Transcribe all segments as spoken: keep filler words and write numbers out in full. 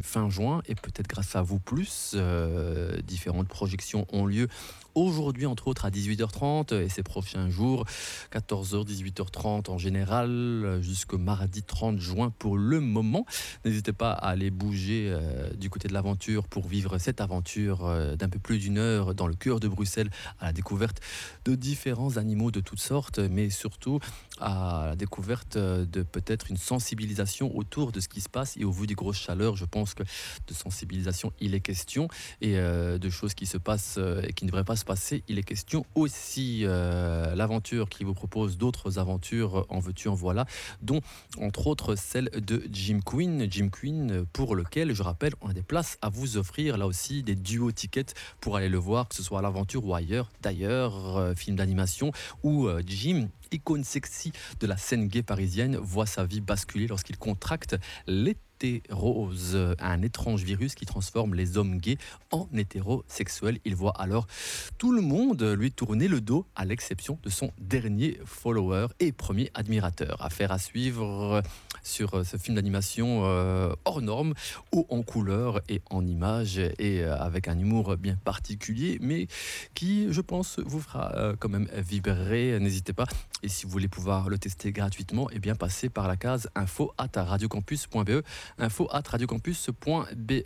fin juin et peut-être grâce à vous plus. Euh, différentes projections ont lieu aujourd'hui, entre autres, à dix-huit heures trente et ces prochains jours, quatorze heures, dix-huit heures trente en général, jusqu'au mardi trente juin pour le moment. N'hésitez pas à aller bouger euh, du côté de l'aventure pour vivre cette aventure euh, d'un peu plus d'une heure dans le cœur de Bruxelles, à la découverte de différents animaux de toutes sortes, mais surtout à la découverte de peut-être une sensibilisation autour de ce qui se passe. Et au vu des grosses chaleurs, je pense que de sensibilisation, il est question, et euh, de choses qui se passent euh, et qui ne devraient pas se passer, il est question aussi. Euh, l'aventure qui vous propose d'autres aventures, en veux-tu, en voilà, dont entre autres celle de Jim Queen. Jim Queen, pour lequel, je rappelle, on a des places à vous offrir, là aussi des duo tickets pour aller le voir, que ce soit à l'aventure ou ailleurs. D'ailleurs, euh, film d'animation où euh, Jim, icône sexy de la scène gay parisienne, voit sa vie basculer lorsqu'il contracte l'hétérose, un étrange virus qui transforme les hommes gays en hétérosexuels. Il voit alors tout le monde lui tourner le dos, à l'exception de son dernier follower et premier admirateur. Affaire à suivre sur ce film d'animation euh, hors norme, haut en couleur et en images, et euh, avec un humour bien particulier, mais qui, je pense, vous fera euh, quand même vibrer. N'hésitez pas. Et si vous voulez pouvoir le tester gratuitement, eh bien passez par la case info at radiocampus point be, info at radiocampus point be.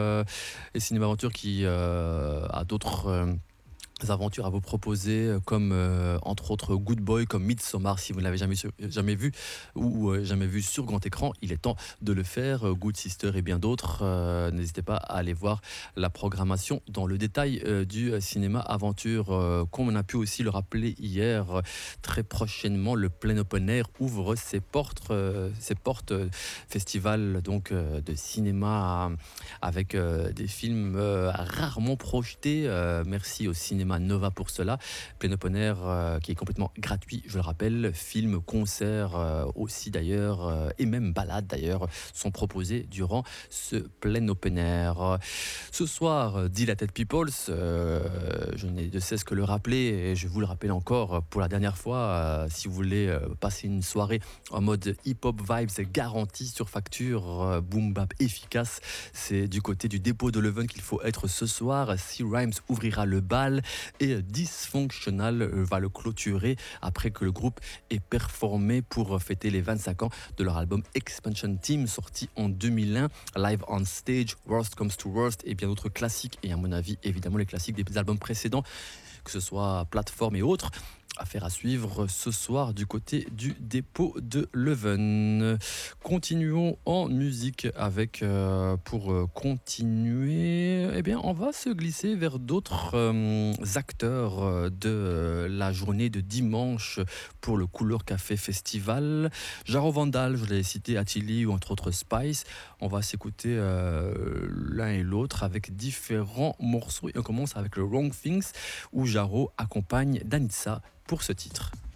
Et Cinéma Aventure qui euh, a d'autres euh, aventures à vous proposer, comme euh, entre autres Good Boy, comme Midsommar. Si vous ne l'avez jamais, sur- jamais vu ou euh, jamais vu sur grand écran, il est temps de le faire. Good Sister et bien d'autres. Euh, n'hésitez pas à aller voir la programmation dans le détail euh, du Cinéma Aventure. Euh, comme on a pu aussi le rappeler hier, euh, très prochainement, le plein open air ouvre ses portes, euh, ses portes euh, festival donc euh, de cinéma, euh, avec euh, des films euh, rarement projetés. Euh, merci au cinéma Nova pour cela. Plein open air euh, qui est complètement gratuit, je le rappelle. Films, concerts euh, aussi d'ailleurs, euh, et même balades d'ailleurs, sont proposés durant ce plein open air. Ce soir, Dilated Peoples, euh, je n'ai de cesse que le rappeler, et je vous le rappelle encore pour la dernière fois, euh, si vous voulez euh, passer une soirée en mode hip-hop vibes garantie sur facture, euh, boom bap efficace, c'est du côté du dépôt de Leuven qu'il faut être ce soir. C Rhymes ouvrira le bal et Dysfunctional va le clôturer après que le groupe ait performé pour fêter les vingt-cinq ans de leur album Expansion Team, sorti en deux mille un. Live on Stage, Worst Comes to Worst et bien d'autres classiques, et à mon avis évidemment les classiques des albums précédents, que ce soit Plateforme et autres. Affaire à suivre ce soir du côté du dépôt de Leuven. Continuons en musique avec, euh, pour euh, continuer, eh bien, on va se glisser vers d'autres euh, acteurs euh, de euh, la journée de dimanche pour le Couleur Café Festival. Jaro Vandal, je l'ai cité, Attili ou entre autres Spice. On va s'écouter euh, l'un et l'autre avec différents morceaux. Et on commence avec le Wrong Things, où Jaro accompagne Danitza pour ce titre.